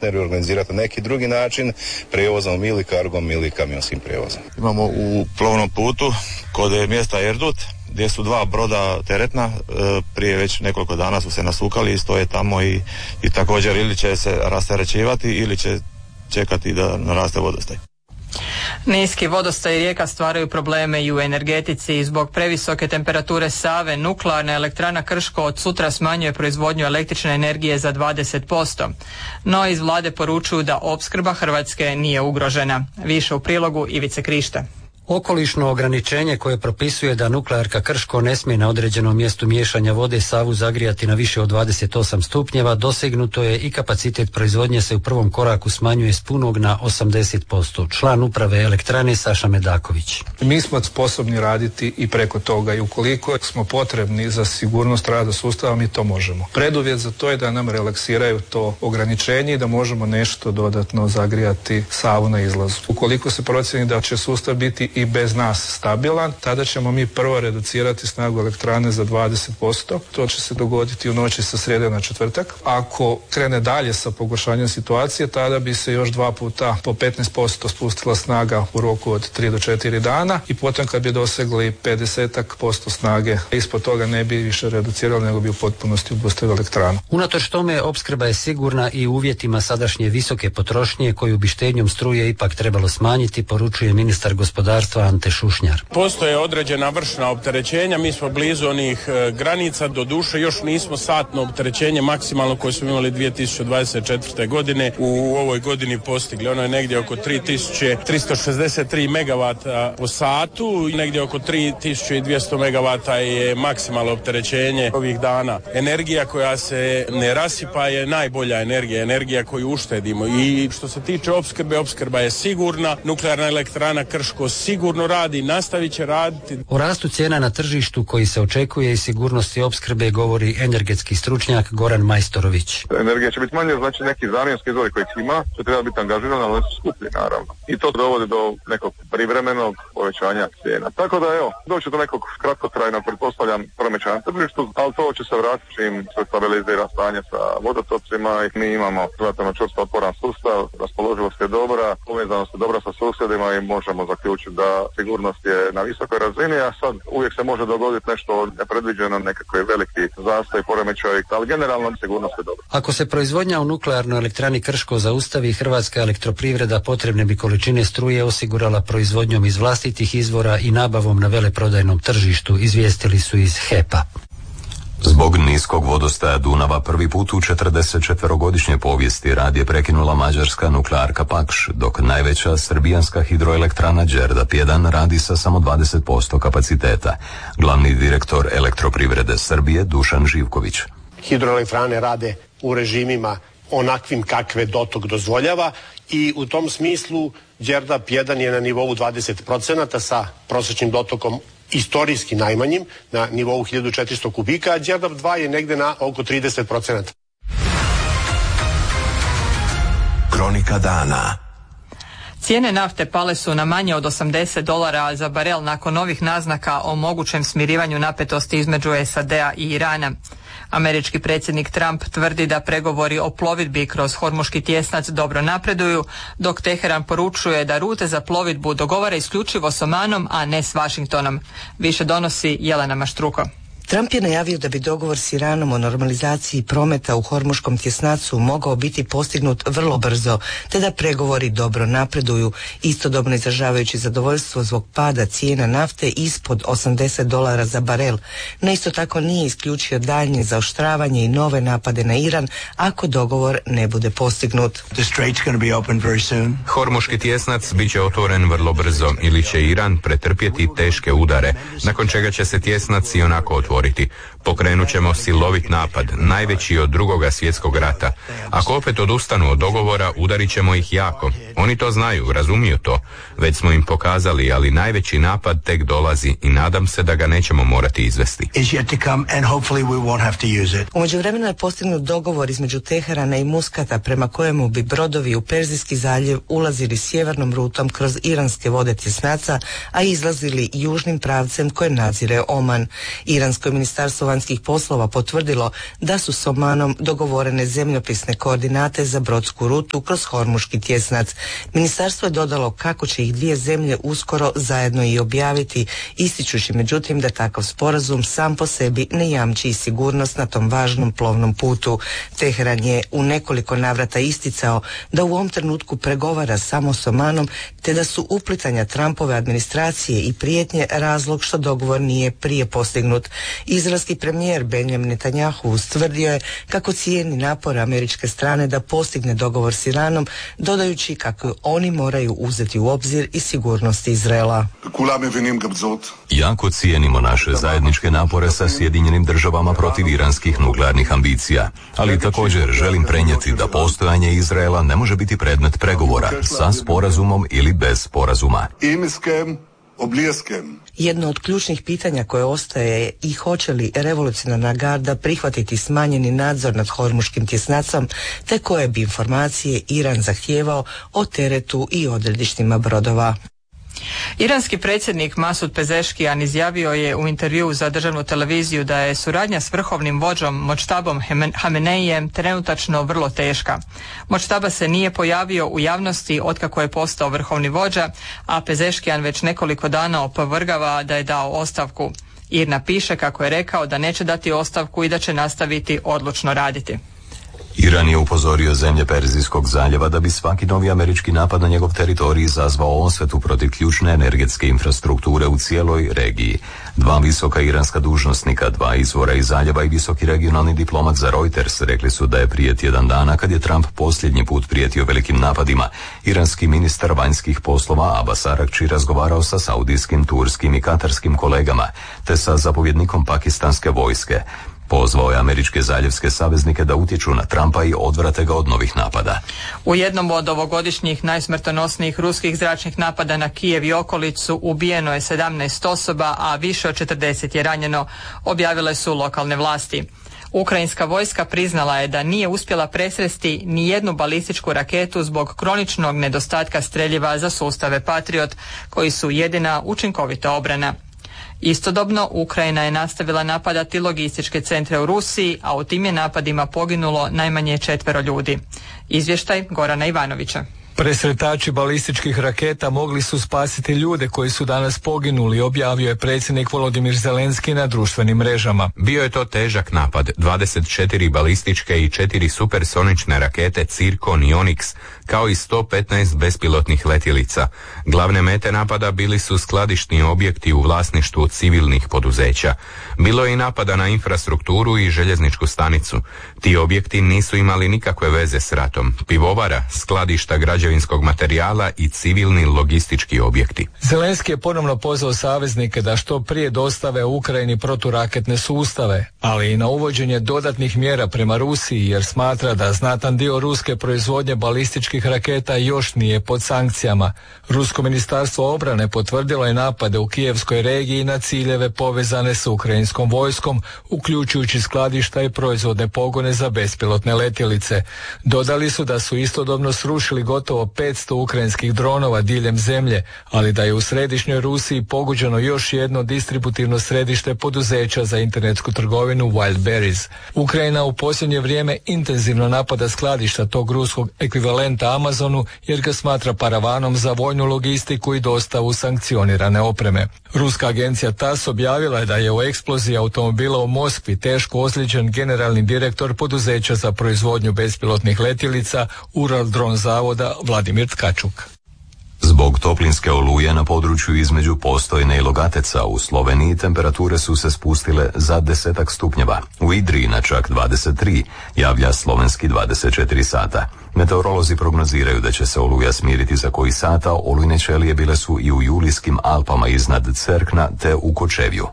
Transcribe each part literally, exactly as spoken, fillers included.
partneri organizirati na neki drugi način prijevozom ili kargom ili kamionskim prijevozom. Imamo u plovnom putu kod mjesta Erdut gdje su dva broda teretna, prije već nekoliko dana su se nasukali i stoje tamo i, i također ili će se rasterećivati ili će čekati da naraste vodostaj. Niski vodostaj rijeka stvaraju probleme i u energetici i zbog previsoke temperature Save nuklearna elektrana Krško od sutra smanjuje proizvodnju električne energije za dvadeset posto. No iz vlade poručuju da opskrba Hrvatske nije ugrožena. Više u prilogu Ivice Krišta. Okolišno ograničenje koje propisuje da nuklearka Krško ne smije na određenom mjestu miješanja vode Savu zagrijati na više od dvadeset osam stupnjeva dosegnuto je i kapacitet proizvodnje se u prvom koraku smanjuje s punog na osamdeset posto. Član uprave elektrane Saša Medaković. Mi smo sposobni raditi i preko toga i ukoliko smo potrebni za sigurnost rada sustava mi to možemo. Preduvjet za to je da nam relaksiraju to ograničenje i da možemo nešto dodatno zagrijati Savu na izlazu. Ukoliko se procjeni da će sustav biti i bez nas stabilan, tada ćemo mi prvo reducirati snagu elektrane za dvadeset posto. To će se dogoditi u noći sa srijede na četvrtak. Ako krene dalje sa pogoršanjem situacije, tada bi se još dva puta po petnaest posto spustila snaga u roku od tri do četiri dana i potom kad bi dosegli pedeset posto snage, ispod toga ne bi više reducirali nego bi u potpunosti obustavili elektranu. Unatoč tome opskrba je sigurna i u uvjetima sadašnje visoke potrošnje koju bi štednjom struje ipak trebalo smanjiti, poručuje ministar gospodarstva Ante Šušnjar. Postoje određena vršna opterećenja, mi smo blizu onih e, granica, do duše još nismo satno opterećenje maksimalno koje smo imali dvije tisuće dvadeset četvrte. godine u ovoj godini postigli. Ono je negdje oko tri tisuće tristo šezdeset tri megavata po satu, negdje oko tri tisuće dvjesto megavata je maksimalno opterećenje ovih dana. Energija koja se ne rasipa je najbolja energija, energija koju uštedimo i što se tiče opskrbe, opskrba je sigurna, nuklearna elektrana Krško sigurno radi, nastavit će raditi. O rastu cijena na tržištu koji se očekuje i sigurnosti opskrbe govori energetski stručnjak Goran Majstorović. Energija će biti manje, znači neki zamjenski izvori kojih ima će treba biti angažirani, ali su skuplji naravno. I to dovodi do nekog privremenog povećanja cijena. Tako da evo, doći do nekog kratkotrajnog, pretpostavljam, poremećaja na tržištu, ali to će se vratiti čim se stabilizira stanje sa vodotocima i mi imamo relativno čvrsto otporan sustav, raspoloživost je dobra, povezanost je dobra sa susjedima i možemo zaključiti da sigurnost je na visokoj razini, a sad uvijek se može dogoditi nešto nepredviđeno, nekakve veliki zastoj, poremećaj, ali generalno sigurnost je dobra. Ako se proizvodnja u nuklearnoj elektrani Krško zaustavi, Hrvatska elektroprivreda potrebne bi količine struje osigurala proizvodnjom iz vlastitih izvora i nabavom na veleprodajnom tržištu, izvijestili su iz H E P-a. Zbog niskog vodostaja Dunava prvi put u četrdesetčetverogodišnje povijesti rad je prekinula mađarska nuklearka Pakš, dok najveća srbijanska hidroelektrana Đerdap jedan radi sa samo dvadeset posto kapaciteta. Glavni direktor Elektroprivrede Srbije Dušan Živković. Hidroelektrane rade u režimima onakvim kakve dotok dozvoljava i u tom smislu Đerdap jedan je na nivou dvadeset procenata sa prosječnim dotokom istorijski najmanjim, na nivou hiljadu četiristo kubika, a Đerdap dva je negde na oko trideset procenata. Kronika dana. Cijene nafte pale su na manje od osamdeset dolara za barel nakon novih naznaka o mogućem smirivanju napetosti između S A D-a i Irana. Američki predsjednik Trump tvrdi da pregovori o plovidbi kroz Hormuški tjesnac dobro napreduju, dok Teheran poručuje da rute za plovidbu dogovara isključivo s Omanom, a ne s Washingtonom. Više donosi Jelena Maštruko. Trump je najavio da bi dogovor s Iranom o normalizaciji prometa u Hormuškom tjesnacu mogao biti postignut vrlo brzo, te da pregovori dobro napreduju, istodobno izražavajući zadovoljstvo zbog pada cijena nafte ispod osamdeset dolara za barel. No isto tako nije isključio daljnje zaoštravanje i nove napade na Iran ako dogovor ne bude postignut. Hormuški tjesnac bit će otvoren vrlo brzo ili će Iran pretrpjeti teške udare, nakon čega će se tjesnac i onako otvoriti. Pokrenut ćemo silovit napad, najveći od drugoga svjetskog rata. Ako opet odustanu od dogovora, udarit ćemo ih jako. Oni to znaju, razumiju to. Već smo im pokazali, ali najveći napad tek dolazi i nadam se da ga nećemo morati izvesti. U međuvremenu je postignut dogovor između Teherana i Muskata prema kojemu bi brodovi u Perzijski zaljev ulazili sjevernom rutom kroz iranske vode tjesnaca, a izlazili južnim pravcem koje nadzire Oman. Iranski Iransko je ministarstvo vanjskih poslova potvrdilo da su s Omanom dogovorene zemljopisne koordinate za brodsku rutu kroz Hormuški tjesnac. Ministarstvo je dodalo kako će ih dvije zemlje uskoro zajedno i objaviti, ističući međutim da takav sporazum sam po sebi ne jamči i sigurnost na tom važnom plovnom putu. Teheran je u nekoliko navrata isticao da u ovom trenutku pregovara samo s Omanom, te da su uplitanja Trumpove administracije i prijetnje razlog što dogovor nije prije postignut. Izraelski premijer Benjamin Netanjahu ustvrdio je kako cijeni napor američke strane da postigne dogovor s Iranom, dodajući kako oni moraju uzeti u obzir i sigurnost Izraela. Jako cijenimo naše zajedničke napore sa Sjedinjenim državama protiv iranskih nuklearnih ambicija, ali također želim prenijeti da postojanje Izraela ne može biti predmet pregovora sa sporazumom ili bez sporazuma. Jedno od ključnih pitanja koje ostaje je i hoće li revolucionarna garda prihvatiti smanjeni nadzor nad Hormuškim tjesnacom, te koje bi informacije Iran zahtijevao o teretu i odredištima brodova. Iranski predsjednik Masud Pezeškijan izjavio je u intervjuu za državnu televiziju da je suradnja s vrhovnim vođom Močtabom Hameneijem trenutačno vrlo teška. Močtaba se nije pojavio u javnosti otkako je postao vrhovni vođa, a Pezeškijan već nekoliko dana opovrgava da je dao ostavku. Irna piše kako je rekao da neće dati ostavku i da će nastaviti odlučno raditi. Iran je upozorio zemlje Perzijskog zaljeva da bi svaki novi američki napad na njegov teritorij izazvao osvetu protiv ključne energetske infrastrukture u cijeloj regiji. Dva visoka iranska dužnosnika, dva izvora iz zaljeva i visoki regionalni diplomat za Reuters rekli su da je prije tjedan dana, kad je Trump posljednji put prijetio velikim napadima, iranski ministar vanjskih poslova Abbas Araghchi razgovarao sa saudijskim, turskim i katarskim kolegama, te sa zapovjednikom pakistanske vojske. Pozvao je američke zaljevske saveznike da utječu na Trumpa i odvrate ga od novih napada. U jednom od ovogodišnjih najsmrtonosnijih ruskih zračnih napada na Kijev i okolicu ubijeno je sedamnaest osoba, a više od četrdeset je ranjeno, objavile su lokalne vlasti. Ukrajinska vojska priznala je da nije uspjela presresti ni jednu balističku raketu zbog kroničnog nedostatka streljiva za sustave Patriot, koji su jedina učinkovita obrana. Istodobno, Ukrajina je nastavila napadati logističke centre u Rusiji, a u tim je napadima poginulo najmanje četvero ljudi. Izvještaj Gorana Ivanovića. Presretači balističkih raketa mogli su spasiti ljude koji su danas poginuli, objavio je predsjednik Volodimir Zelenski na društvenim mrežama. Bio je to težak napad, dvadeset četiri balističke i četiri supersonične rakete Cirkon i Onyx, kao i sto petnaest bespilotnih letjelica. Glavne mete napada bili su skladišni objekti u vlasništvu civilnih poduzeća. Bilo je i napada na infrastrukturu i željezničku stanicu. Ti objekti nisu imali nikakve veze s ratom. Pivovara, skladišta građevinskog materijala i civilni logistički objekti. Zelenski je ponovno pozvao saveznike da što prije dostave Ukrajini proturaketne sustave, ali i na uvođenje dodatnih mjera prema Rusiji, jer smatra da znatan dio ruske proizvodnje balističkih raketa još nije pod sankcijama. Rusko ministarstvo obrane potvrdilo je napade u kijevskoj regiji na ciljeve povezane s ukrajinskom vojskom, uključujući skladišta i proizvodne pogone za bespilotne letjelice. Dodali su da su istodobno srušili gotovo petsto ukrajinskih dronova diljem zemlje, ali da je u središnjoj Rusiji pogođeno još jedno distributivno središte poduzeća za internetsku trgovinu Wildberries. Ukrajina u posljednje vrijeme intenzivno napada skladišta tog ruskog ekvivalenta Amazonu, jer ga smatra paravanom za vojnu logistiku i dostavu sankcionirane opreme. Ruska agencija T A S objavila je da je u eksploziji automobila u Moskvi teško ozlijeđen generalni direktor poduzeća za proizvodnju bespilotnih letjelica Uraldron zavoda Vladimir Tkačuk. Zbog toplinske oluje na području između Postojne i Logateca u Sloveniji temperature su se spustile za desetak stupnjeva. U Idriji na čak dvadeset tri, javlja slovenski dvadeset četiri sata. Meteorolozi prognoziraju da će se oluja smiriti za koji sata, olujne ćelije bile su i u Julijskim Alpama iznad Cerkna te u Kočevju.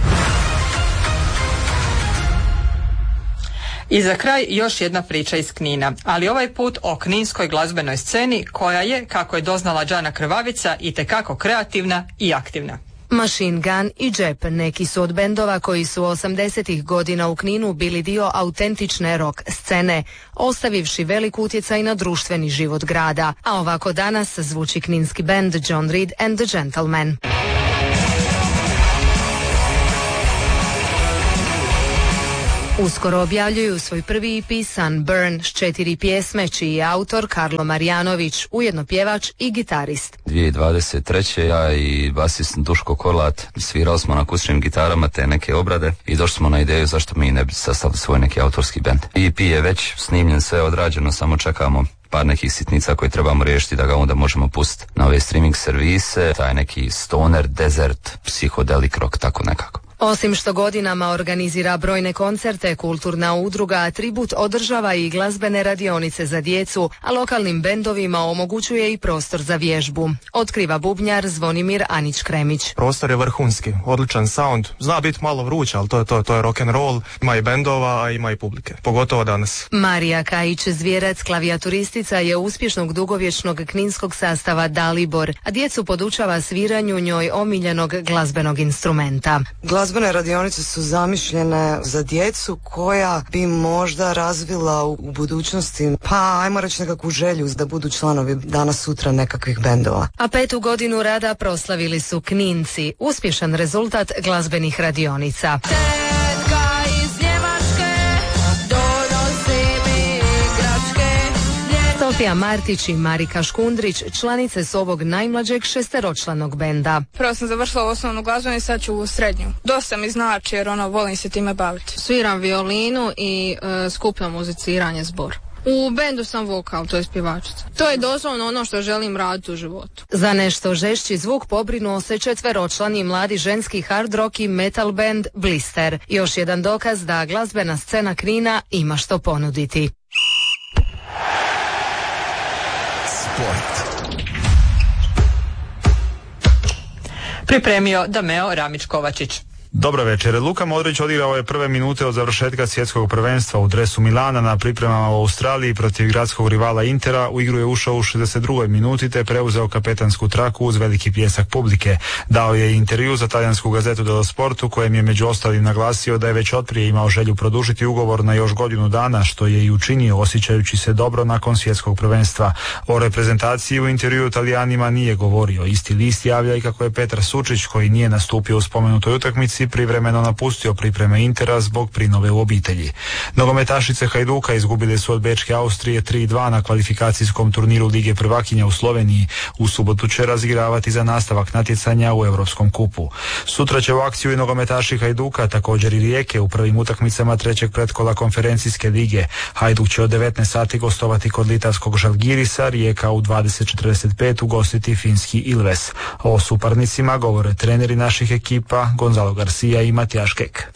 I za kraj još jedna priča iz Knina, ali ovaj put o kninskoj glazbenoj sceni koja je, kako je doznala Đana Krvavica, itekako kreativna i aktivna. Machine Gun i Džep neki su od bendova koji su osamdesetih godina u Kninu bili dio autentične rock scene, ostavivši velik utjecaj na društveni život grada. A ovako danas zvuči kninski bend John Reed and the Gentlemen. Uskoro objavljuju svoj prvi E P Sunburn s četiri pjesme čiji je autor Karlo Marjanović, ujedno pjevač i gitarist. dvije tisuće dvadeset treće ja i basist Duško Korlat svirali smo na akustičnim gitarama te neke obrade i došli smo na ideju zašto mi ne bi sastavili svoj neki autorski bend. E P je već snimljen, sve odrađeno, samo čekamo par nekih sitnica koje trebamo riješiti da ga onda možemo pustiti na ove streaming servise, taj neki stoner, desert, psihodelik rock, tako nekako. Osim što godinama organizira brojne koncerte, kulturna udruga Atribut održava i glazbene radionice za djecu, a lokalnim bendovima omogućuje i prostor za vježbu. Otkriva bubnjar Zvonimir Anić-Kremić. Prostor je vrhunski, odličan sound, zna biti malo vruće, ali to je, to, to je rock and roll, ima i bendova, a ima i publike, pogotovo danas. Marija Kajić-Zvjerec, klavijaturistica, je uspješnog dugovječnog kninskog sastava Dalibor, a djecu podučava sviranju njoj omiljenog glazbenog instrumenta. Glazbene radionice su zamišljene za djecu koja bi možda razvila u, u budućnosti, pa ajmo reći nekakvu želju da budu članovi danas sutra nekakvih bendova. A petu godinu rada proslavili su Kninci, uspješan rezultat glazbenih radionica. Sofija Martić i Marika Škundrić članice su ovog najmlađeg šesteročlanog benda. Prvo sam završila osnovnu glazbenu i sad ću u srednju. Dosta mi znači jer ono, volim se time baviti. Sviram violinu i e, skupljam muziciranje, zbor. U bendu sam vokal, to je pjevačica. To je doslovno ono što želim raditi u životu. Za nešto žešći zvuk pobrinuo se četveročlani mladi ženski hard rock i metal band Blister. Još jedan dokaz da glazbena scena Knina ima što ponuditi. Pripremio Dameo Ramić-Kovačić. Dobro večer. Luka Modrić odigrao je prve minute od završetka svjetskog prvenstva u dresu Milana na pripremama u Australiji protiv gradskog rivala Intera. U igru je ušao u šezdeset drugoj minuti te preuzeo kapetansku traku uz veliki pljesak publike. Dao je intervju za talijansku gazetu dello Sportu, kojem je među ostalim naglasio da je već otprije imao želju produžiti ugovor na još godinu dana, što je i učinio osjećajući se dobro nakon svjetskog prvenstva. O reprezentaciji u intervju Talijanima nije govorio. Isti list javlja i kako je Petar Sučić, koji nije nastupio u spomenutoj utakmici, privremeno napustio pripreme Intera zbog prinove u obitelji. Nogometašice Hajduka izgubile su od Bečke Austrije tri dva na kvalifikacijskom turniru Lige prvakinja u Sloveniji. U subotu će razigravati za nastavak natjecanja u Europskom kupu. Sutra će u akciju i nogometaši Hajduka, također i Rijeke u prvim utakmicama trećeg pretkola konferencijske lige. Hajduk će od devetnaest sati gostovati kod litavskog Žalgirisa, Rijeka u dvadeset četrdeset pet ugostiti finski Ilves. O suparnicima govore treneri naših ekipa Gonzalo Garcia i Matijaš Kek.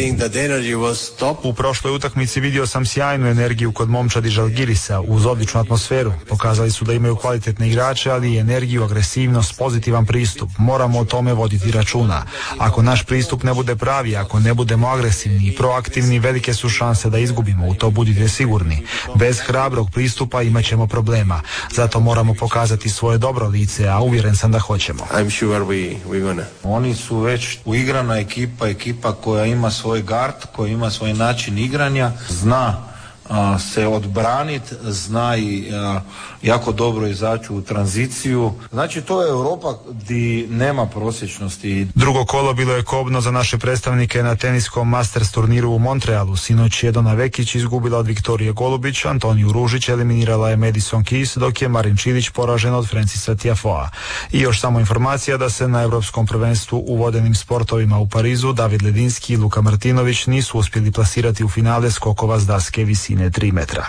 U prošloj utakmici vidio sam sjajnu energiju kod momčadi Žalgirisa uz odličnu atmosferu. Pokazali su da imaju kvalitetne igrače, ali i energiju, agresivnost, pozitivan pristup. Moramo o tome voditi računa. Ako naš pristup ne bude pravi, ako ne budemo agresivni i proaktivni, velike su šanse da izgubimo. U to budite sigurni. Bez hrabrog pristupa imat ćemo problema. Zato moramo pokazati svoje dobro lice, a uvjeren sam da hoćemo. Sure we, we Oni su već uigrana ekipa, ekipa koja ima svoj gard, koja ima svoj način igranja, zna a, se odbraniti, zna i a, jako dobro izaći u tranziciju. Znači to je Europa gdje nema prosječnosti. Drugo kolo bilo je kobno za naše predstavnike na teniskom Masters turniru u Montrealu. Sinoć je Dona Vekić izgubila od Viktorije Golubić, Antoniju Ružić eliminirala je Madison Keys, dok je Marin Čilić poražen od Francisa Tiafoea. I još samo informacija da se na Europskom prvenstvu u vodenim sportovima u Parizu David Ledinski i Luka Martinović nisu uspjeli plasirati u finale skokova s daske visine tri metra.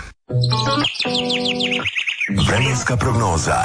Vremenska prognoza.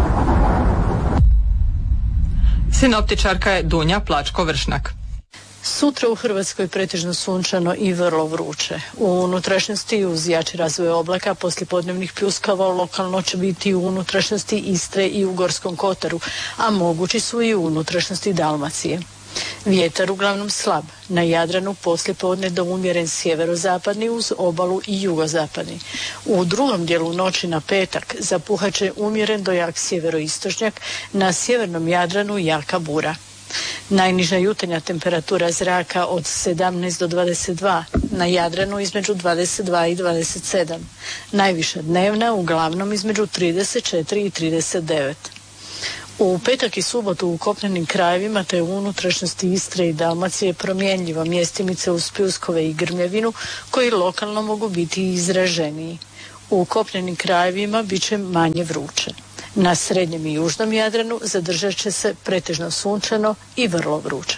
Sinoptičarka je Dunja Plačko-Vršnak. Sutra u Hrvatskoj pretežno sunčano i vrlo vruće. U unutrašnjosti uz jači razvoj oblaka poslijepodnevnih pljuskava lokalno će biti u unutrašnjosti Istre i u Gorskom kotaru, a mogući su i u unutrašnjosti Dalmacije. Vjetar uglavnom slab, na Jadranu poslijepodne do umjeren sjeverozapadni uz obalu i jugozapadni. U drugom dijelu noći na petak zapuhat će umjeren do jak sjeveroistočnjak, na sjevernom Jadranu jaka bura. Najniža jutarnja temperatura zraka od sedamnaest do dvadeset dva, na Jadranu između dvadeset dva i dvadeset sedam. Najviša dnevna uglavnom između trideset četiri i trideset devet. U petak i subotu u kopnenim krajevima te u unutrašnjosti Istre i Dalmacije promjenjivo, mjestimice uz pljuskove i grmljavinu koji lokalno mogu biti izraženiji. U kopnenim krajevima bit će manje vruće. Na srednjem i južnom Jadranu zadržat će se pretežno sunčano i vrlo vruće.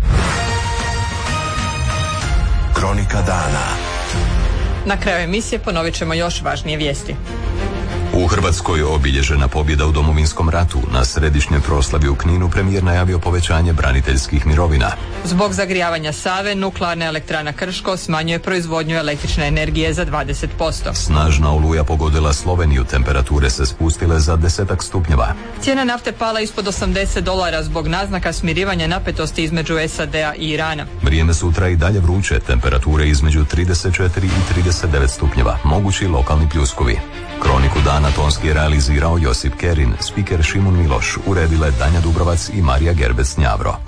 Kronika dana. Na kraju emisije ponovit ćemo još važnije vijesti. U Hrvatskoj je obilježena pobjeda u Domovinskom ratu. Na središnjoj proslavi u Kninu premijer najavio povećanje braniteljskih mirovina. Zbog zagrijavanja Save, nuklearna elektrana Krško smanjuje proizvodnju električne energije za dvadeset posto. Snažna oluja pogodila Sloveniju, temperature se spustile za desetak stupnjeva. Cijena nafte pala ispod osamdeset dolara zbog naznaka smirivanja napetosti između S A D-a i Irana. Vrijeme sutra i dalje vruće, temperature između trideset četiri i trideset devet stupnjeva, mogući lokalni pljuskovi. Kroniku dana tonski je realizirao Josip Kerin, spiker Šimun Miloš, uredile Danja Dubrovac i Marija Gerbec Njavro.